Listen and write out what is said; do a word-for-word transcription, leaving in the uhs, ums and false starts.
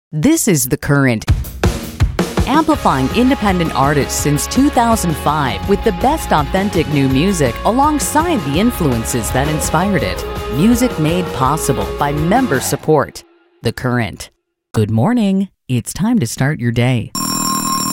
This is The Current, amplifying independent artists since two thousand five with the best authentic new music alongside the influences that inspired it. Music made possible by member support. The Current. Good morning. It's time to start your day.